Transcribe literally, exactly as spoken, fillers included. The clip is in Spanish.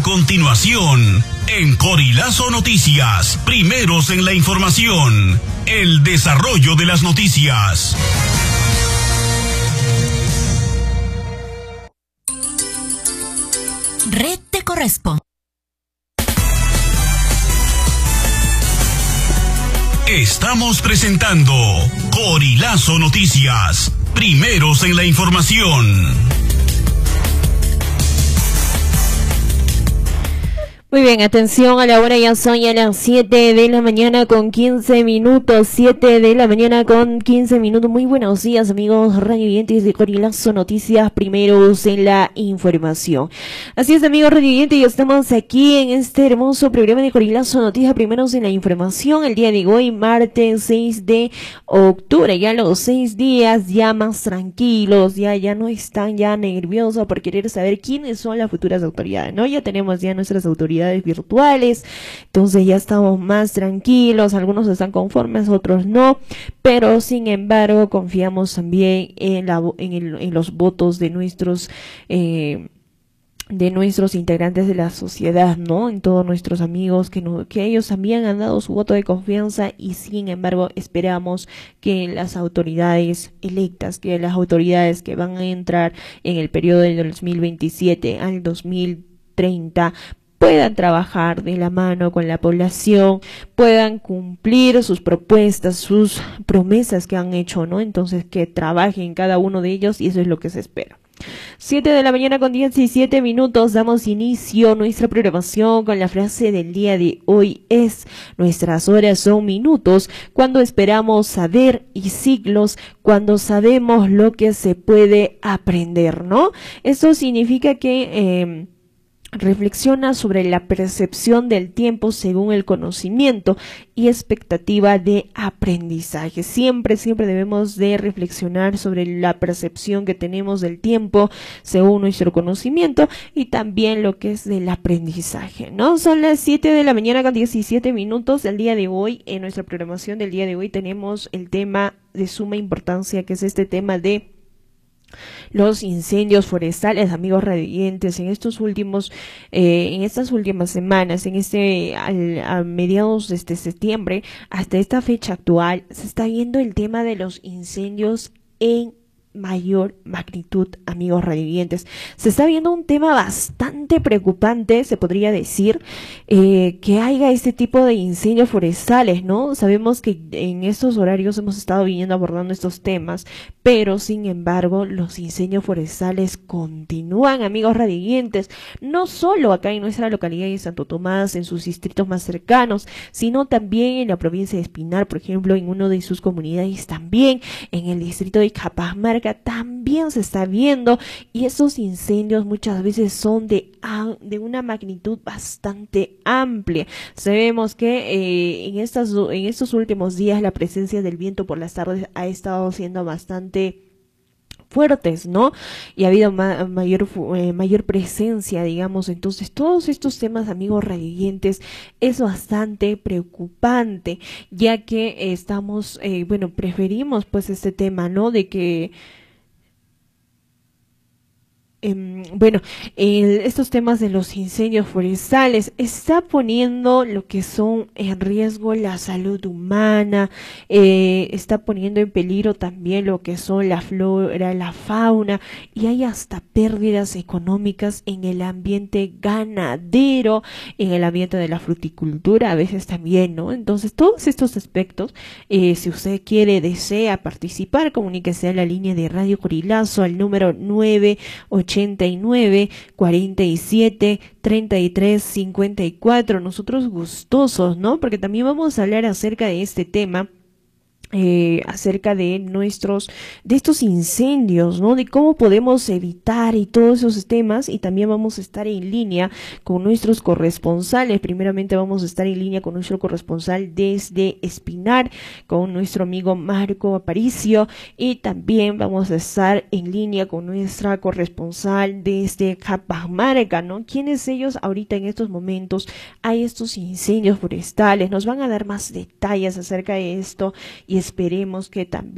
continuación, en Corilazo Noticias, primeros en la información, el desarrollo de las noticias. Red te corresponde. Estamos presentando Corilazo Noticias, primeros en la información. Muy bien, atención, a la hora ya son ya las siete de la mañana con quince minutos, siete de la mañana con quince minutos. Muy buenos días, amigos radiovidentes de Corilazo Noticias, primeros en la información. Así es, amigos radiovidentes, ya estamos aquí en este hermoso programa de Corilazo Noticias, primeros en la información. El día de hoy, martes seis de octubre, ya los seis días ya más tranquilos, ya, ya no están ya nerviosos por querer saber quiénes son las futuras autoridades, ¿no? Ya tenemos ya nuestras autoridades virtuales, entonces ya estamos más tranquilos, algunos están conformes, otros no, pero sin embargo confiamos también en, la, en, el, en los votos de nuestros eh, de nuestros integrantes de la sociedad, ¿no? En todos nuestros amigos que, no, que ellos también han dado su voto de confianza y sin embargo esperamos que las autoridades electas, que las autoridades que van a entrar en el periodo del dos mil veintisiete al dos mil treinta puedan trabajar de la mano con la población, puedan cumplir sus propuestas, sus promesas que han hecho, ¿no? Entonces que trabajen cada uno de ellos y eso es lo que se espera. Siete de la mañana con diecisiete minutos, damos inicio a nuestra programación con la frase del día de hoy es: nuestras horas son minutos cuando esperamos saber y siglos cuando sabemos lo que se puede aprender, ¿no? Esto significa que eh, reflexiona sobre la percepción del tiempo según el conocimiento y expectativa de aprendizaje. Siempre, siempre debemos de reflexionar sobre la percepción que tenemos del tiempo según nuestro conocimiento y también lo que es del aprendizaje, ¿no? Son las siete de la mañana con diecisiete minutos del día de hoy. En nuestra programación del día de hoy tenemos el tema de suma importancia, que es este tema de los incendios forestales, amigos radioyentes. En estos últimos, eh, en estas últimas semanas, en este, al, a mediados de este septiembre, hasta esta fecha actual, se está viendo el tema de los incendios en mayor magnitud, amigos radioyentes. Se está viendo un tema bastante preocupante, se podría decir, eh, que haya este tipo de incendios forestales, ¿no? Sabemos que en estos horarios hemos estado viniendo abordando estos temas, pero sin embargo los incendios forestales continúan, amigos radioyentes, no solo acá en nuestra localidad de Santo Tomás, en sus distritos más cercanos, sino también en la provincia de Espinar, por ejemplo, en una de sus comunidades también, en el distrito de Cajamarca también se está viendo, y esos incendios muchas veces son de, de una magnitud bastante amplia. Sabemos que eh, en, estas, en estos últimos días la presencia del viento por las tardes ha estado siendo bastante fuertes, ¿no? Y ha habido ma mayor eh, mayor presencia, digamos. Entonces todos estos temas, amigos radioyentes, es bastante preocupante, ya que eh, estamos, eh, bueno, preferimos pues este tema, ¿no? De que Eh, bueno, el, estos temas de los incendios forestales está poniendo lo que son en riesgo la salud humana, eh, está poniendo en peligro también lo que son la flora, la fauna, y hay hasta pérdidas económicas en el ambiente ganadero, en el ambiente de la fruticultura, a veces también, ¿no? Entonces, todos estos aspectos, eh, si usted quiere, desea participar, comuníquese a la línea de Radio Corilazo al número nueve ochenta y nueve, cuarenta y siete, treinta y tres, cincuenta y cuatro. Nosotros gustosos, ¿no? Porque también vamos a hablar acerca de este tema. Eh, acerca de nuestros, de estos incendios, ¿no? De cómo podemos evitar y todos esos temas, y también vamos a estar en línea con nuestros corresponsales. Primeramente vamos a estar en línea con nuestro corresponsal desde Espinar, con nuestro amigo Marco Aparicio, y también vamos a estar en línea con nuestra corresponsal desde Cajamarca, ¿no? ¿Quiénes ellos ahorita en estos momentos? Hay estos incendios forestales, nos van a dar más detalles acerca de esto y esperemos que también